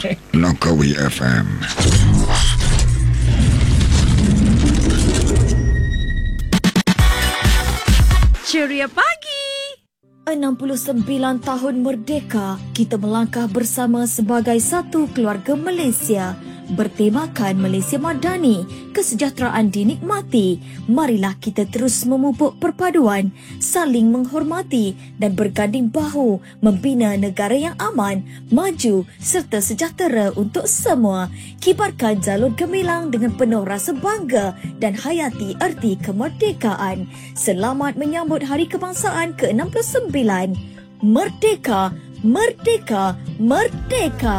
Nokawi FM. Ceria pagi. 69 tahun merdeka, kita melangkah bersama sebagai satu keluarga Malaysia. Bertemakan Malaysia Madani, kesejahteraan dinikmati. Marilah kita terus memupuk perpaduan, saling menghormati dan berganding bahu membina negara yang aman, maju serta sejahtera untuk semua. Kibarkan jalur gemilang dengan penuh rasa bangga dan hayati erti kemerdekaan. Selamat menyambut Hari Kebangsaan ke-69. Merdeka, merdeka, merdeka.